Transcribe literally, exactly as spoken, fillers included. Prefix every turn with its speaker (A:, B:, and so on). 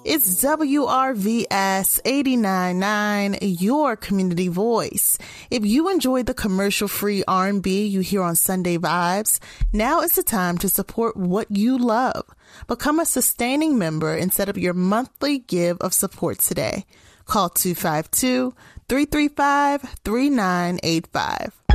A: It's W R V S eighty-nine point nine, your community voice. If you enjoy the commercial-free R and B you hear on Sunday Vibes, now is the time to support what you love. Become a sustaining member and set up your monthly give of support today. Call two five two, three three five, three nine eight five.